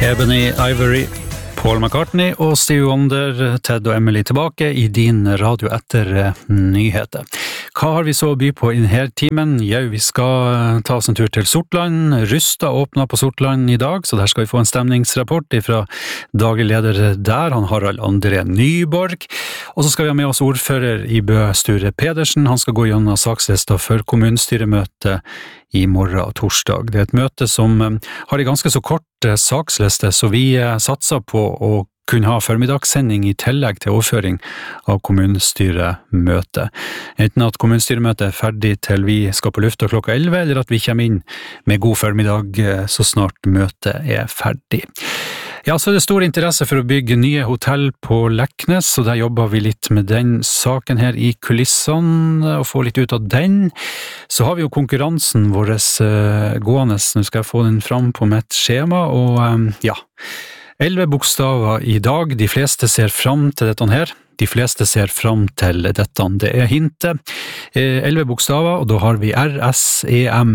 Ebony Ivory, Paul McCartney og Stevie Wonder, Ted og Emily tilbake i din radio etter nyheter. Hva har vi så å by på i denne timen? Ja, vi skal ta oss en tur til Sortland. Rusta åpnet på Sortland i dag, så der skal vi få en stemningsrapport fra daglig leder der, han Harald André Nyborg. Og så skal vi ha med oss ordfører i Bø, Sture Pedersen. Han skal gå gjennom sakslista for kommunestyremøtet i morgen torsdag. Det et møte som har en ganske så kort saksliste, så vi satser på å kunne ha formidagssending i tillegg til overføring av kommunestyremøtet. Enten at kommunestyremøtet ferdig til vi skal på lufta klokka 11, eller at vi kommer inn med god formiddag så snart møtet ferdig. Ja, så det stor interesse for å bygge nye hotell på Leknes, så der jobber vi litt med den saken her i kulissene, og få litt ut av den. Så har vi jo konkurransen vår gående, nå skal jeg få den fram på mitt skjema, og ja, 11 bokstaver i dag, de fleste ser fram til dette her. De fleste ser fram til dette, det hintet. 11 bokstaver, og da har vi R-S-E-M,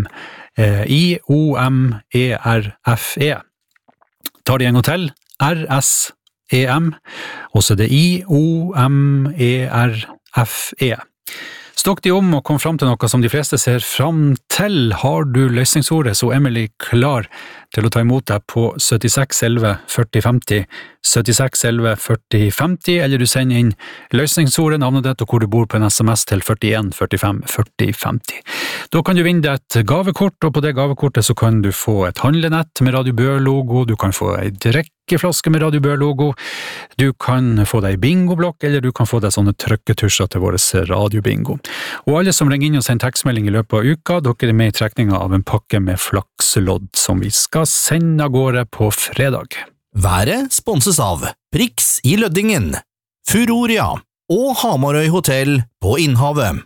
I-O-M-E-R-F-E. Tar de en gang til, R-S-E-M, og så det I-O-M-E-R-F-E. Stokk de om og kom fram til noe som de fleste ser fram til. Har du løsningsordet, så Emily klar til å ta imot deg på 76 11 40 50, 76 11 40 50, eller du sender inn løsningsordet, navnet ditt og hvor du bor på en SMS til 41 45 40 50. Da kan du vinne deg et gavekort, og på det gavekortet så kan du få et handlenett med Radio Bø-logo, du kan få en drikkeflaske med Radio Bø-logo, du kan få deg bingoblokk, eller du kan få deg sånne trykketusjer til våres radiobingo. Og alle som ringer inn og sender tekstmelding i løpet av uka, dere med i trekninga av en pakke med flakslodd som vi skal sende av gårde på fredag. Været sponses av Prix i Løddingen, Furoria og Hamarøy Hotel på Innhavet.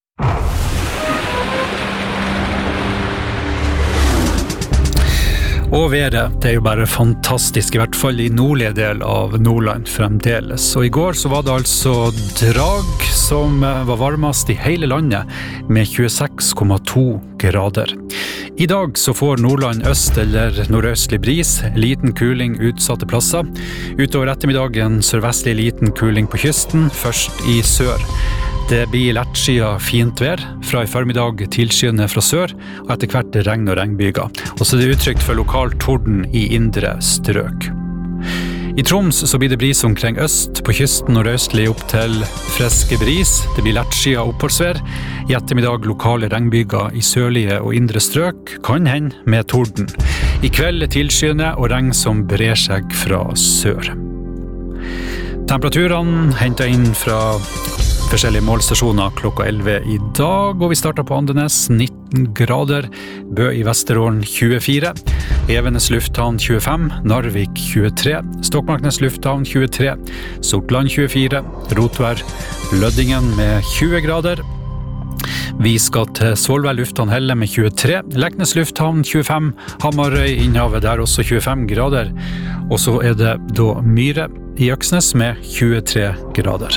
Og været, det jo bare fantastisk, i hvert fall i nordlige del av Nordland fremdeles. Og i går så var det altså Drag som var varmest i hele landet med 26,2 grader. I dag så får Nordland øst eller nordøstlig bris, liten kuling utsatte plasser. Utover ettermiddagen sørvestlig liten kuling på kysten, først i sør. Det blir lettskia fint vær, fra i formiddag tilskyende fra sør, og etter hvert regn og regnbyger. Og så er det uttrykt for lokal torden i indre strøk. I Troms så blir det bris omkring øst, på kysten nordøstlig opp til friske bris. Det blir lettskia oppholdsvær. I ettermiddag lokale regnbyger i sørlige og indre strøk, kan hende med torden. I kveld tilskyende og regn som brer seg fra sør. Temperaturene hentet inn fra forskjellige målstasjoner klokka 11 i dag, og vi starter på Andenes 19 grader, Bø i Vesterålen 24, Evenes lufthavn 25, Narvik 23, Stokmarknes lufthavn 23, Sortland 24, Rotvær, Løddingen med 20 grader, vi skal til Svolvær lufthavn Helle med 23, Leknes lufthavn 25, Hamarøy Innhavet der også 25 grader, og så er det da Myre i Øksnes med 23 grader.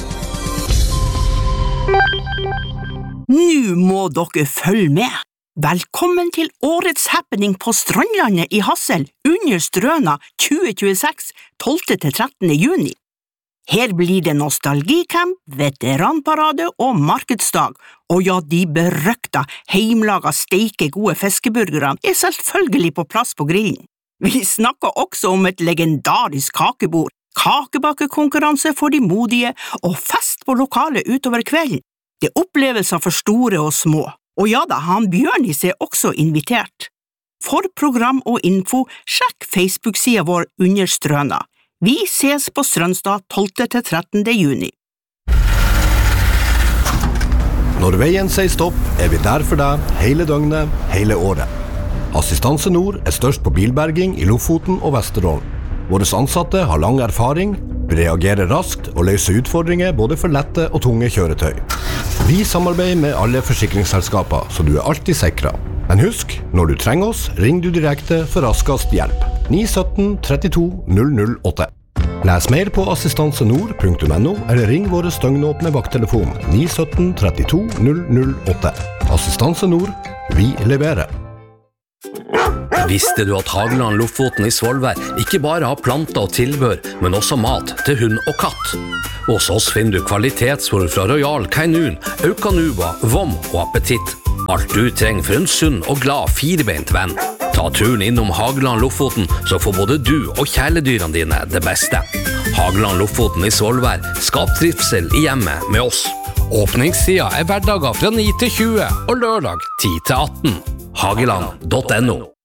Nå må dere følge med. Velkommen til årets happening på Strandlandet i Hassel under Strøna 2026, 12-13. juni. Her blir det nostalgicamp, veteranparade og markedsdag, og ja, de berøkta, heimlaga steike gode fiskeburgerne er selvfølgelig på plass på grillen. Vi snakker også om et legendarisk kakebord, kakebakekonkurranse for de modige og fest på lokalet utover kvelden. Det er opplevelser for store og små, og ja da, han Bjørnis er også invitert. For program og info, sjekk Facebook-siden vår under Strøna. Vi ses på Strømstad 12-13. juni. Når veien sier stopp, er vi der for deg hele døgnet, hele året. Assistanse Nord er størst på bilberging i Lofoten og Vesterålen. Våre ansatte har lang erfaring, reagerer raskt og løser utfordringer både for lette og tunge kjøretøy. Vi samarbeider med alle forsikringsselskaper, så du er alltid sikret. Men husk, når du trenger oss, ring du direkte for raskest hjelp. 917 32 008. Les mer på assistansenord.no eller ring våre støgnåpne vakttelefon 917 32 008. Assistanse Nord, vi leverer. Visste du at Hageland Lofoten I Svolvær ikke bare har planter og tilbør, men også mat til hund og katt? Hos oss finner du kvalitetsfôr fra Royal Canin, Aucanuba, Vom og Appetitt. Alt du trenger for en sunn og glad firebeint venn. Ta turen innom Hageland Lofoten, så får både du og kjæledyrene dine det beste. Hageland Lofoten I Svolvær, skap trivsel I hjemmet med oss. Åpningstida hverdager fra 9 til 20 og lørdag 10 til 18. Hageland.no